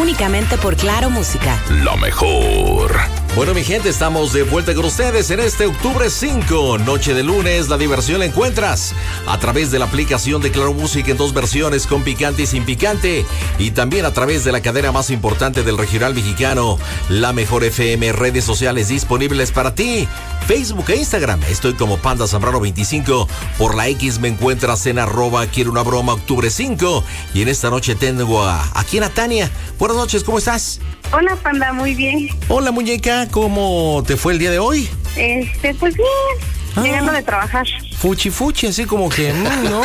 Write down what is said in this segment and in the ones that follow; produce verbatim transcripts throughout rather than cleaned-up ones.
únicamente por Claro Música. La mejor. Bueno, mi gente, estamos de vuelta con ustedes en este octubre cinco, noche de lunes. La diversión la encuentras a través de la aplicación de Claro Música en dos versiones, con picante y sin picante, y también a través de la cadena más importante del regional mexicano, La Mejor F M. Redes sociales disponibles para ti, Facebook e Instagram. Estoy como Panda Zambrano veinticinco. Por la X me encuentras en arroba quiero una broma octubre cinco. Y en esta noche tengo a, aquí a Tania. Buenas noches, ¿cómo estás? Hola, Panda, muy bien. Hola, muñeca, ¿cómo te fue el día de hoy? Este, pues bien, ah, llegando de trabajar. Fuchi fuchi, así como que, no.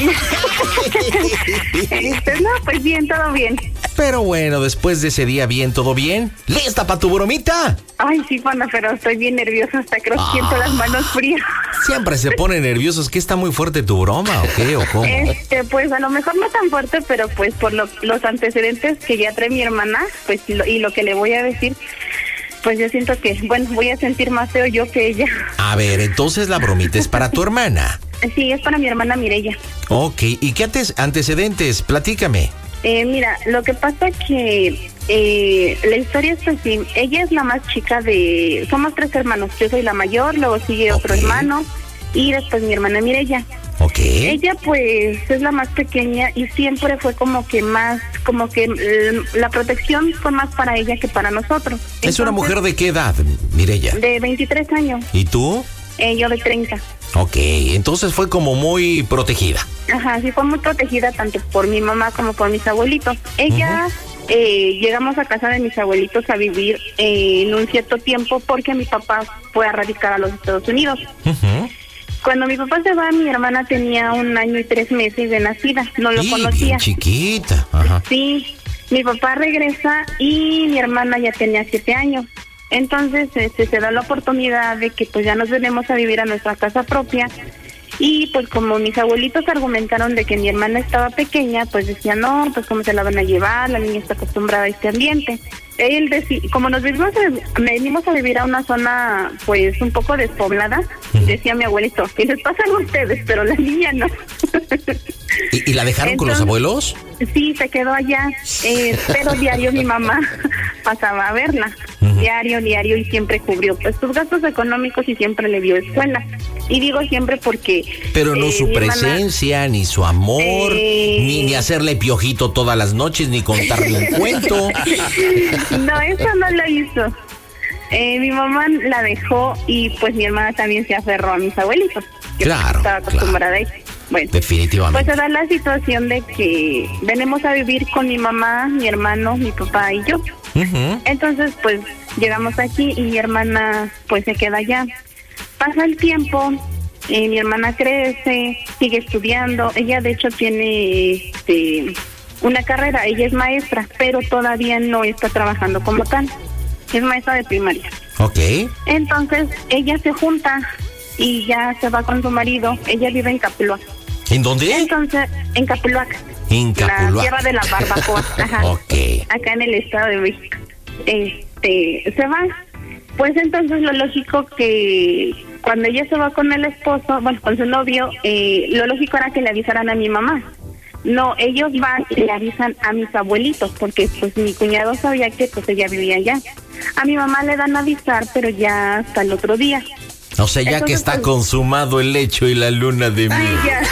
este, no, pues bien, todo bien. Pero bueno, después de ese día bien, ¿todo bien? ¿Lista para tu bromita? Ay, sí, Panda, pero estoy bien nerviosa, hasta creo que ah, siento las manos frías. Siempre se pone nervioso, ¿es que está muy fuerte tu broma o qué, o cómo? Este, pues a lo mejor no tan fuerte, pero pues por lo, los antecedentes que ya trae mi hermana, pues y lo, y lo que le voy a decir, pues yo siento que, bueno, voy a sentir más feo yo que ella. A ver, entonces la bromita es para tu hermana. Sí, es para mi hermana Mireya. Ok, ¿y qué antes, antecedentes? Platícame. Eh, mira, lo que pasa que eh, la historia es así. Ella es la más chica de... Somos tres hermanos. Yo soy la mayor, luego sigue okay. otro hermano y después mi hermana Mireya. Ok. Ella pues es la más pequeña y siempre fue como que más, como que eh, la protección fue más para ella que para nosotros. ¿Es Entonces, una mujer de qué edad, Mireya? De veintitrés años. ¿Y tú? Eh, yo de treinta. Ok, entonces fue como muy protegida. Ajá, sí fue muy protegida tanto por mi mamá como por mis abuelitos. Ella, uh-huh. eh, llegamos a casa de mis abuelitos a vivir eh, en un cierto tiempo porque mi papá fue a radicar a los Estados Unidos. Uh-huh. Cuando mi papá se va, mi hermana tenía un año y tres meses de nacida, no lo sí, conocía. Bien chiquita. Ajá. Sí, mi papá regresa y mi hermana ya tenía siete años. Entonces este, se da la oportunidad de que pues ya nos venimos a vivir a nuestra casa propia y pues como mis abuelitos argumentaron de que mi hermana estaba pequeña, pues decían no, pues cómo se la van a llevar, la niña está acostumbrada a este ambiente. Él deci- como nos venimos a, venimos a vivir a una zona pues un poco despoblada, decía mi abuelito, que les pasa a ustedes, pero la niña no. ¿Y, y la dejaron Entonces, con los abuelos? Sí, se quedó allá, eh, pero diario mi mamá pasaba a verla, uh-huh. diario, diario, y siempre cubrió pues sus gastos económicos y siempre le dio escuela. Y digo siempre porque... Pero no eh, su presencia, hermana, ni su amor, eh... ni, ni hacerle piojito todas las noches, ni contarle un cuento. No, eso no lo hizo. Eh, mi mamá la dejó y pues mi hermana también se aferró a mis abuelitos. Que claro, estaba acostumbrada claro. a eso. Bueno, definitivamente. Pues se da la situación de que venimos a vivir con mi mamá, mi hermano, mi papá y yo. Uh-huh. Entonces, pues llegamos aquí y mi hermana pues se queda allá. Pasa el tiempo, eh, mi hermana crece, sigue estudiando. Ella de hecho tiene este, una carrera, ella es maestra, pero todavía no está trabajando como tal. Es maestra de primaria. Ok. Entonces, ella se junta y ya se va con su marido. Ella vive en Capuluac. ¿En dónde? Entonces, en Capuluac. En Capuluac. La tierra de la barbacoa. Ajá. Ok. Acá en el Estado de México. Este, se va. Pues entonces lo lógico que cuando ella se va con el esposo, bueno, con su novio, eh, lo lógico era que le avisaran a mi mamá. No, ellos van y le avisan a mis abuelitos, porque pues mi cuñado sabía que pues ella vivía allá. A mi mamá le dan a avisar, pero ya hasta el otro día. O sea, ya Entonces, que está pues, consumado el hecho y la luna de miel. Ay, ya.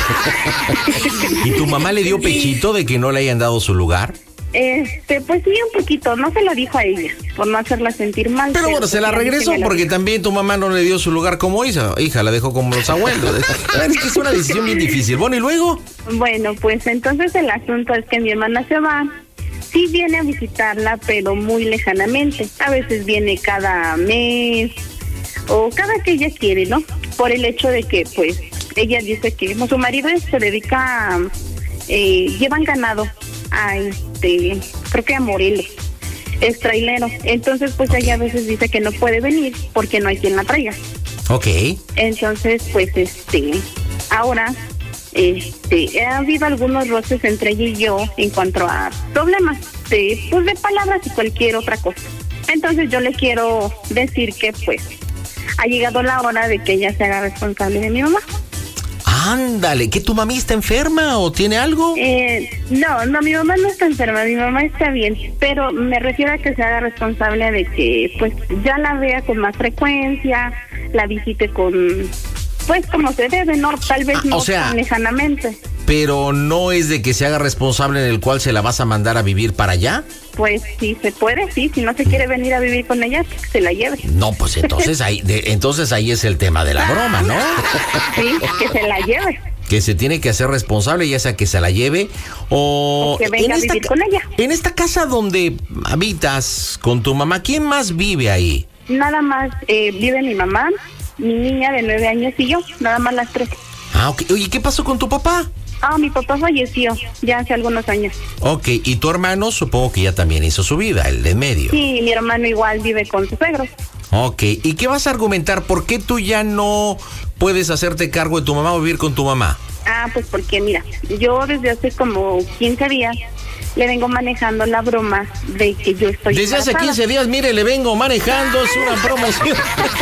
¿Y tu mamá le dio pechito de que no le hayan dado su lugar? Este, pues sí, un poquito. No se lo dijo a ella, por no hacerla sentir mal. Pero, pero bueno, se la regresó porque también tu mamá no le dio su lugar como hija. Hija, la dejó como los abuelos. Es que es una decisión bien difícil. Bueno, ¿y luego? Bueno, pues entonces el asunto es que mi hermana se va. Sí viene a visitarla, pero muy lejanamente. A veces viene cada mes o cada que ella quiere, ¿no? Por el hecho de que, pues, ella dice que su marido se dedica a... Eh, llevan ganado a este, creo que a Morelos, es trailero. Entonces, pues okay. ella a veces dice que no puede venir porque no hay quien la traiga. Ok. Entonces, pues, este, ahora... Este, ha habido algunos roces entre ella y yo en cuanto a problemas de, pues, de palabras y cualquier otra cosa. Entonces yo le quiero decir que pues ha llegado la hora de que ella se haga responsable de mi mamá. Ándale, ¿que tu mami está enferma o tiene algo? Eh, no, no, mi mamá no está enferma, mi mamá está bien, pero me refiero a que se haga responsable de que pues ya la vea con más frecuencia, la visite con, pues como se debe, ¿no? Tal vez Ah, no o sea, tan lejanamente. Pero no es de que se haga responsable en el cual se la vas a mandar a vivir para allá. Pues si se puede, sí, si no se quiere venir a vivir con ella, que se la lleve. No, pues entonces ahí, de, entonces ahí es el tema de la broma, ¿no? Sí, que se la lleve. Que se tiene que hacer responsable, ya sea que se la lleve o... O que venga a vivir con ella. En esta casa donde habitas con tu mamá, ¿quién más vive ahí? Nada más eh, vive mi mamá, mi niña de nueve años y yo, nada más las tres. Ah, ok. Oye, ¿qué pasó con tu papá? Ah, mi papá falleció ya hace algunos años. Ok, y tu hermano supongo que ya también hizo su vida, el de en medio. Sí, mi hermano igual vive con sus suegros. Ok, ¿y qué vas a argumentar? ¿Por qué tú ya no puedes hacerte cargo de tu mamá o vivir con tu mamá? Ah, pues porque mira, yo desde hace como quince días le vengo manejando la broma de que yo estoy Desde hace embarazada. quince días, mire, le vengo manejando, es una promoción.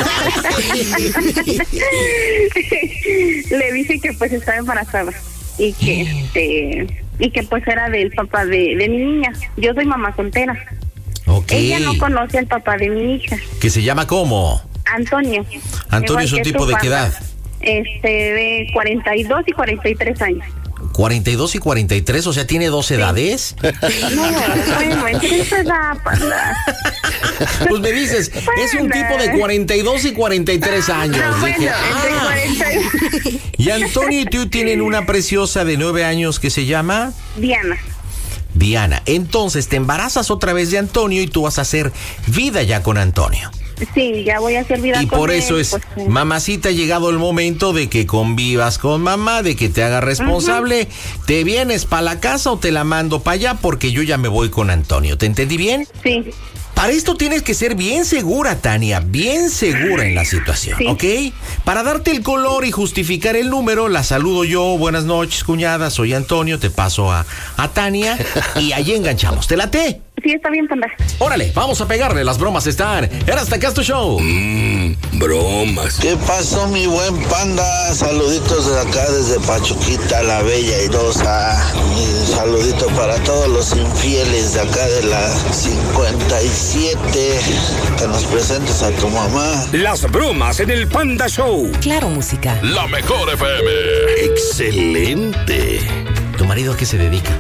Le dije que pues estaba embarazada y que este y que pues era del papá de, de mi niña. Yo soy mamá soltera. Ok. Ella no conoce al papá de mi hija, ¿Que se llama cómo? Antonio. Antonio Igual es un que tipo su de qué papá. edad? Este, de cuarenta y dos y cuarenta y tres años. cuarenta y dos y cuarenta y tres, o sea, ¿tiene dos edades? No, bueno, entre esa edad, panda. Pues me dices, es un Bueno. tipo de cuarenta y dos y cuarenta y tres años. No, Dije, bueno, entre ah. cuarenta y... Y Antonio y tú tienen una preciosa de nueve años que se llama Diana. Diana. Entonces te embarazas otra vez de Antonio y tú vas a hacer vida ya con Antonio. Sí, ya voy a hacer vida Y con por él, eso es, pues, sí. mamacita, ha llegado el momento de que convivas con mamá, de que te hagas responsable. ¿Te vienes para la casa o te la mando para allá? Porque yo ya me voy con Antonio. ¿Te entendí bien? Sí, Para esto tienes que ser bien segura, Tania, bien segura en la situación, Sí. ¿ok? Para darte el color y justificar el número, la saludo yo. Buenas noches, cuñada, soy Antonio, te paso a, a Tania y allí enganchamos. ¿Te late? sí, está bien, panda. Órale, vamos a pegarle, las bromas están. Era hasta acá tu show. Mmm, bromas. ¿Qué pasó, mi buen panda? Saluditos de acá desde Pachuquita, la bella airosa. Y saludito para todos los infieles de acá de la cincuenta y siete. Que nos presentes a tu mamá. Las bromas en el Panda Show. Claro Música. La mejor F M. Excelente. ¿Tu marido a qué se dedica?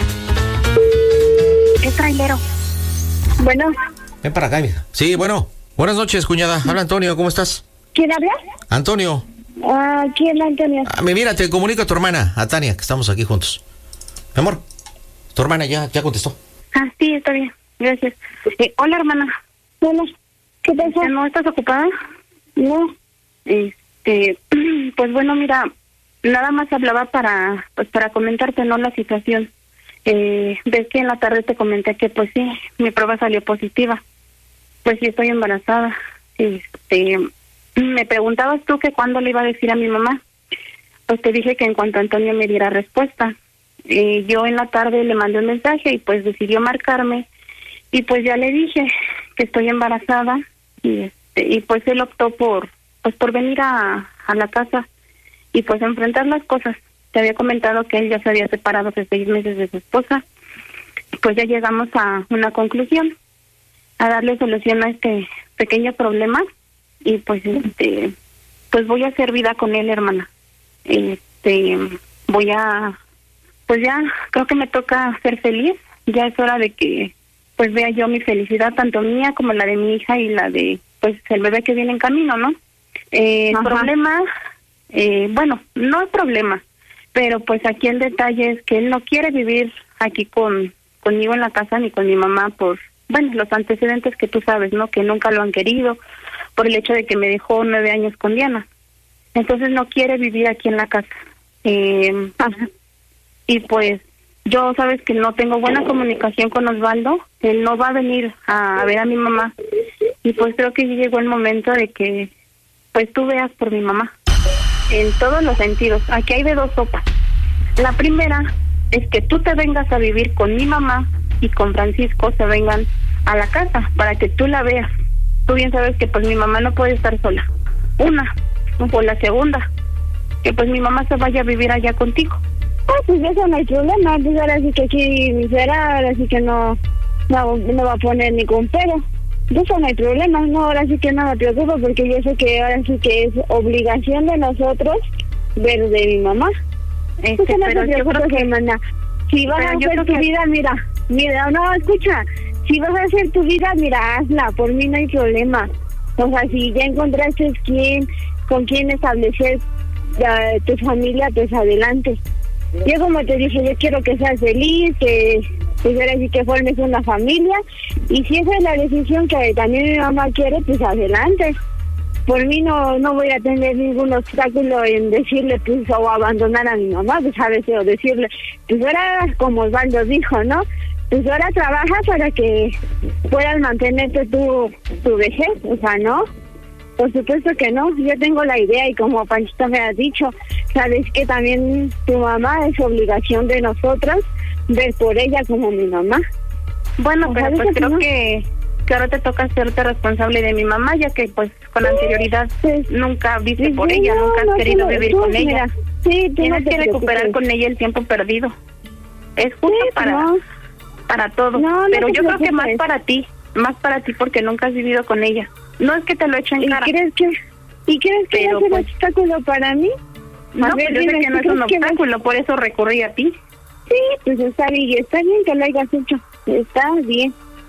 Es trailero. Bueno, Ven para acá, mija. Sí, bueno. Buenas noches, cuñada. Habla Antonio, ¿cómo estás? ¿quién habla? Antonio. Ah, ¿quién, Antonio? Ah, mira, te comunico a tu hermana, a Tania, que estamos aquí juntos. Mi amor, tu hermana ya, ya contestó. Ah, sí, está bien, gracias. Eh, hola, hermana. Hola, ¿qué pasa? ¿No estás ocupada? No. Este, pues bueno, mira, nada más hablaba para, pues para comentarte, ¿no?, la situación. Eh, ves que en la tarde te comenté que, pues sí, mi prueba salió positiva. Pues sí, estoy embarazada. Este, me preguntabas tú que cuándo le iba a decir a mi mamá. Pues te dije que en cuanto Antonio me diera respuesta. Eh, yo en la tarde le mandé un mensaje y pues decidió marcarme y pues ya le dije que estoy embarazada y este y pues él optó por pues por venir a, a la casa y pues enfrentar las cosas. Te había comentado que él ya se había separado hace seis meses de su esposa. Pues ya llegamos a una conclusión, a darle solución a este pequeño problema y pues este pues voy a hacer vida con él, hermana. Este voy a pues ya creo que me toca ser feliz. Ya es hora de que pues vea yo mi felicidad, tanto mía como la de mi hija y la de pues el bebé que viene en camino, ¿no? Eh, el problema, eh, bueno, no es problema, pero pues aquí el detalle es que él no quiere vivir aquí con conmigo en la casa ni con mi mamá por, bueno, los antecedentes que tú sabes, ¿no? Que nunca lo han querido, por el hecho de que me dejó nueve años con Diana. Entonces no quiere vivir aquí en la casa. Eh, y pues yo sabes que no tengo buena comunicación con Osvaldo, él no va a venir a, a ver a mi mamá y pues creo que ya llegó el momento de que pues tú veas por mi mamá en todos los sentidos. Aquí hay de dos sopas. La primera es que tú te vengas a vivir con mi mamá y con Francisco se vengan a la casa para que tú la veas. Tú bien sabes que pues mi mamá no puede estar sola. Una. O la segunda que pues mi mamá se vaya a vivir allá contigo. Ah, pues eso no hay problema, pues ahora sí que aquí mi suegra, ahora sí que no, no, no va a poner ningún pero. Eso no hay problema, no, ahora sí que no me preocupo porque yo sé que ahora sí que es obligación de nosotros ver de mi mamá. Este, Pues no pero te yo creo preocupes, que... hermana. Si vas pero a yo hacer creo tu que- vida, mira, mira, no, escucha, si vas a hacer tu vida, mira, hazla, por mí no hay problema. O sea, si ya encontraste quién, con quién establecer uh, tu familia, pues adelante. Yo como te dije, yo quiero que seas feliz, que pues ahora sí que formes una familia, y si esa es la decisión que también mi mamá quiere, pues adelante. Por mí no no voy a tener ningún obstáculo en decirle, pues, o abandonar a mi mamá, pues a veces, o decirle, pues ahora, como Osvaldo dijo, ¿no? Pues ahora trabaja para que puedas mantenerte tu, tu vejez, o sea, ¿no? Por supuesto que no, yo tengo la idea y como Panchita me ha dicho, sabes que también tu mamá es obligación de nosotras ver por ella como mi mamá. Bueno, O pero sea, pues eso creo no. que, que ahora te toca hacerte responsable de mi mamá, ya que pues con anterioridad pues, nunca viste por Sí, ella, no, nunca has no, querido tú- vivir tú, con mira, ella. sí, tú Tienes no te que recuperar preocupes. con ella el tiempo perdido. Es justo Sí, para, no. para todo. No, no pero te yo creo que más preocupes. para ti, más para ti porque nunca has vivido con ella. No es que te lo echo en ¿Y cara. crees que, ¿y crees que Pero, va a ser pues, obstáculo para mí? No, A pues ver, yo sé dime, que no ¿tú es un crees que va- obstáculo, por eso recurrí a ti. Sí, pues está bien, está bien que lo hayas hecho, está bien.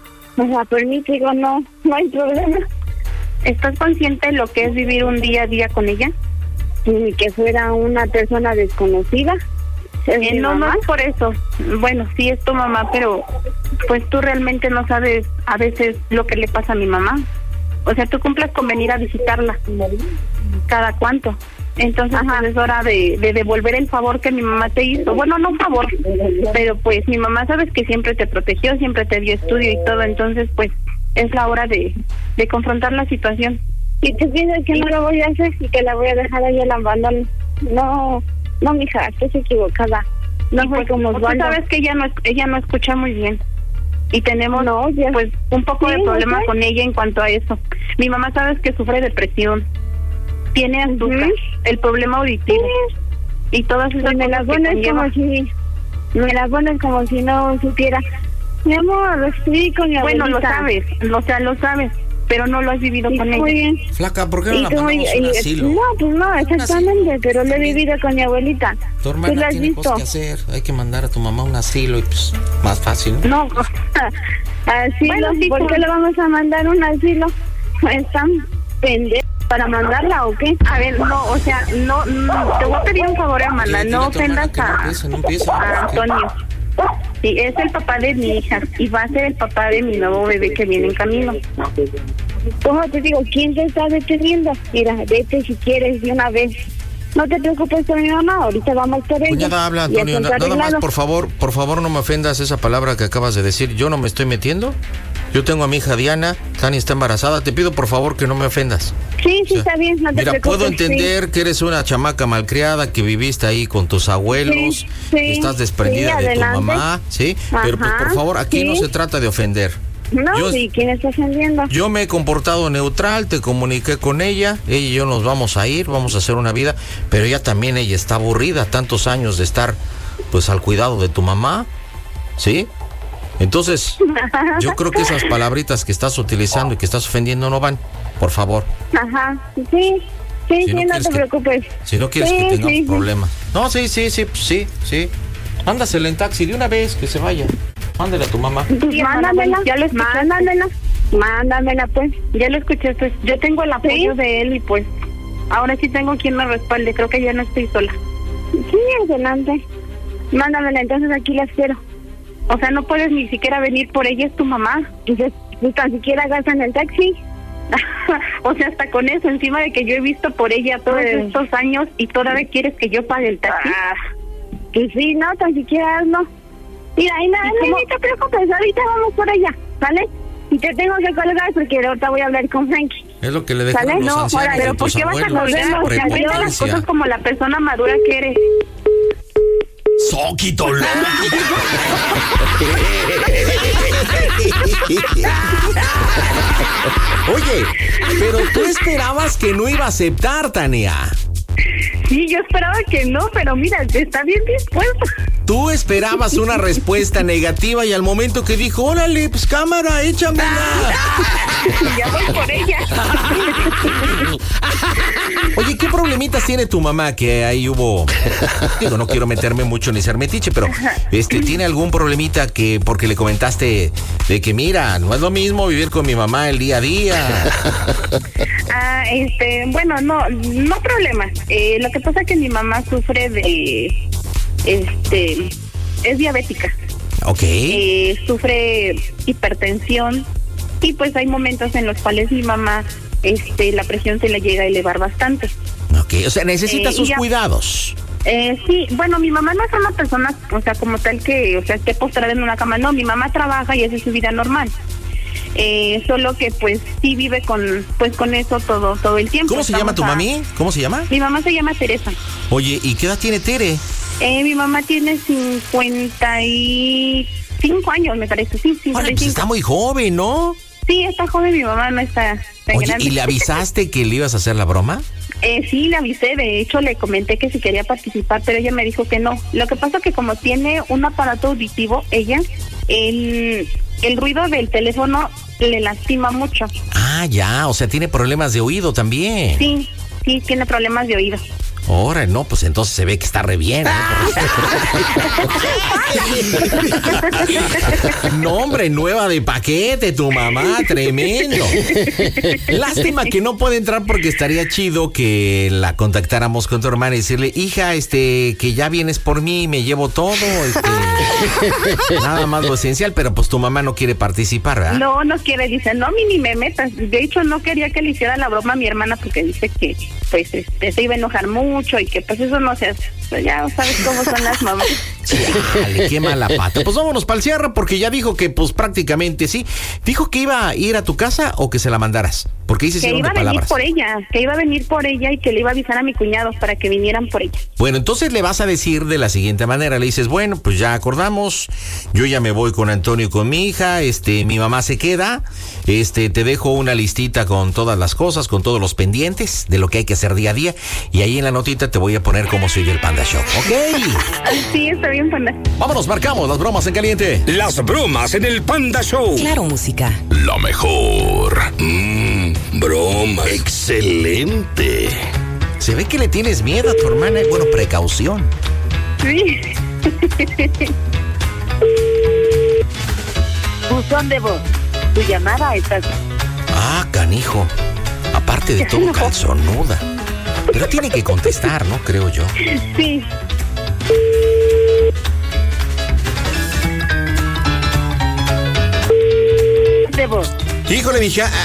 O sea, por mí, te digo, no, no hay problema. ¿Estás consciente de lo que es vivir un día a día con ella? Ni que fuera una persona desconocida. Es Eh, mi no, no mamá. es por eso. Bueno, sí es tu mamá, pero pues tú realmente no sabes a veces lo que le pasa a mi mamá. O sea, tú cumples con venir a visitarla. ¿Cada cuánto? Entonces, pues es hora de, de devolver el favor que mi mamá te hizo. Bueno, no un favor, pero pues mi mamá sabes que siempre te protegió, siempre te dio estudio y todo. Entonces, pues es la hora de, de confrontar la situación. ¿Y tú piensas que no lo voy a hacer y que la voy a dejar ahí al abandono? No, no, mija, estás equivocada. No Y, fue pues, como tú Osvaldo. sabes que ella no, es- ella no escucha muy bien. Y tenemos No, ya- pues un poco Sí, de problema no sé. con ella en cuanto a eso. Mi mamá sabes que sufre depresión, tiene azúcar, Ujú. el problema auditivo y todas esas Pues me la cosas que pones conlleva. como si, me la pones como si no supiera. Mi amor, estoy con mi Bueno, lo abuelita. sabes, o sea, lo sabes, pero no lo has vivido Sí, con muy ella. bien. Flaca, ¿por qué no Y la tú, mandamos a un y- asilo? no, pues no, exactamente, pero lo he vivido con mi abuelita. Tu ¿Tú hermana lo has tiene visto? cosas que hacer. Hay que mandar a tu mamá a un asilo y pues más fácil, ¿no? No, Asilo, Bueno, sí, ¿por tú- qué le vamos a mandar un asilo? ¿Están pendejos para mandarla o qué? a ver, no, o sea, no, no, te voy a pedir un favor, hermana, Dile- no dile a tu hermana ofendas que no a, empiece, no empiece, a porque- Antonio. Sí, es el papá de mi hija y va a ser el papá de mi nuevo bebé que viene en camino. Como te digo, ¿quién te está deteniendo? Mira, vete si quieres de una vez. No te preocupes por mi mamá, ahorita vamos por ella. Cuñada, habla, Y Antonio. asunto na- nada más, arreglado. por favor, por favor, no me ofendas esa palabra que acabas de decir. Yo no me estoy metiendo. Yo tengo a mi hija Diana. Tania está embarazada. Te pido, por favor, que no me ofendas. Sí, sí, O sea, está bien, no te Mira, preocupes. puedo sí. entender que eres una chamaca malcriada, que viviste ahí con tus abuelos, Sí, sí, estás desprendida sí, de tu adelante. mamá, ¿sí? Pero pues, por Ajá, favor, aquí sí. no se trata de ofender. No, Yo- sí, ¿quién está ofendiendo? Yo me he comportado neutral, te comuniqué con ella, ella y yo nos vamos a ir, vamos a hacer una vida, pero ella también, ella está aburrida, tantos años de estar pues al cuidado de tu mamá, ¿sí? Entonces, yo creo que esas palabritas que estás utilizando y que estás ofendiendo no van, por favor. Ajá, sí, sí, sí, Si no no, quieres te que- preocupes. Si no quieres Sí, que tengamos sí, sí. problemas. No, sí, sí, sí, pues, sí, sí. Mándasela en taxi de una vez, que se vaya. Mándale a tu mamá. Pues Sí, hermana, mándamela, ya lo escuchaste. mándamela, mándamela pues. Ya lo escuché, pues yo tengo el apoyo ¿Sí? de él y pues ahora sí tengo quien me respalde, creo que ya no estoy sola. Sí, adelante. Mándamela, entonces aquí la espero. O sea, no puedes ni siquiera venir por ella, es tu mamá. Entonces, pues tan siquiera gastan el taxi. O sea, hasta con eso, encima de que yo he visto por ella todos Pues. estos años y todavía quieres que yo pague el taxi. Ah, pues sí, no, tan siquiera no. Mira, y nada, ¿Y no, cómo? ni te preocupes, ahorita vamos por ella, ¿sale? Y te tengo que colgar porque ahorita voy a hablar con Frankie. Es lo que le dejaron ¿Sale? los No, ancianos ahora, de pero tus ¿Por qué vas a abuelos. colgar? O sea, cuenta las Prepotencia. cosas como la persona madura que eres. Soquito loco. Oye, pero tú esperabas que no iba a aceptar, Tania. Sí, yo esperaba que no, pero mira, está bien dispuesto. Tú esperabas una respuesta negativa y al momento que dijo, órale, pues cámara, échamela. Ya voy por ella. Oye, ¿qué problemitas tiene tu mamá? Que ahí hubo, digo, no quiero meterme mucho ni ser metiche, pero este, ¿tiene algún problemita que porque le comentaste de que mira, no es lo mismo vivir con mi mamá el día a día? Ah, este, bueno, no, no problema. Eh, lo que pasa es que mi mamá sufre de, este, es diabética. Ok. Eh, sufre hipertensión y pues hay momentos en los cuales mi mamá, este, la presión se le llega a elevar bastante. Ok, o sea, necesita Eh, sus ya- cuidados. Eh, sí, bueno, mi mamá no es una persona, o sea, como tal que, o sea, esté postrada en una cama. No, mi mamá trabaja y hace su vida normal. Eh, solo que pues sí vive con, pues con eso todo, todo el tiempo. ¿Cómo se llama tu Estamos a- mami? ¿Cómo se llama? Mi mamá se llama Teresa. Oye, ¿y qué edad tiene Tere? Eh, mi mamá tiene cincuenta y cinco años, me parece, sí, Oye, cincuenta y pues cinco. está muy joven, ¿no? Sí, está joven, mi mamá no está tan Oye, grande. ¿y le avisaste que le ibas a hacer la broma? Eh, sí, le avisé, de hecho le comenté que si quería participar, pero ella me dijo que no. Lo que pasa que como tiene un aparato auditivo, ella, el, el ruido del teléfono le lastima mucho. Ah, ya, o sea, tiene problemas de oído también. Sí, sí, tiene problemas de oído. Ahora, no, pues entonces se ve que está re bien, ¿eh? No, hombre, nueva de paquete, tu mamá, tremendo. Lástima que no puede entrar porque estaría chido que la contactáramos con tu hermana y decirle, hija, este, que ya vienes por mí, me llevo todo, este, nada más lo esencial, pero pues tu mamá no quiere participar, ¿verdad? No, no quiere, dice, no, mi ni me metas. De hecho, no quería que le hiciera la broma a mi hermana porque dice que, pues, este, se iba a enojar mucho y que, pues, eso no se hace. Pues ya sabes cómo son las mamás. Chale, qué mala pata. Pues vámonos para el cierre porque ya dijo que, pues, prácticamente sí. ¿Dijo que iba a ir a tu casa o que se la mandaras? Porque dice Que iba a venir por ella, que iba a venir por ella y que le iba a avisar a mi cuñado para que vinieran por ella. Bueno, entonces le vas a decir de la siguiente manera, le dices, bueno, pues ya acordamos, yo ya me voy con Antonio y con mi hija, este, mi mamá se queda, este, te dejo una listita con todas las cosas, con todos los pendientes de lo que hay que hacer día a día, y ahí en la notita te voy a poner cómo se oye el Panda Show, ¿ok? Sí, está bien, Panda. Vámonos, marcamos las bromas en caliente. Las bromas en el Panda Show. Claro Música. La mejor. Mmm, bromas. Excelente. Se ve que le tienes miedo a tu hermana, bueno, precaución. Sí. Buzón de voz. Tu llamada está... Ah, canijo, aparte de todo calzonuda. Pero tiene que contestar, ¿no? Creo yo. Sí. De voz. Híjole, mija,